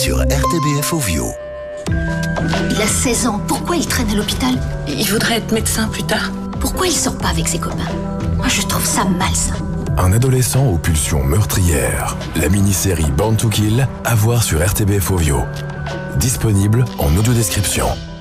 sur RTBF Ovio. Il a 16 ans, pourquoi il traîne à l'hôpital? Il voudrait être médecin plus tard. Pourquoi il sort pas avec ses copains? Moi, je trouve ça malsain. Un adolescent aux pulsions meurtrières. La mini-série Born to Kill, à voir sur RTBF Ovio. Disponible en audio-description.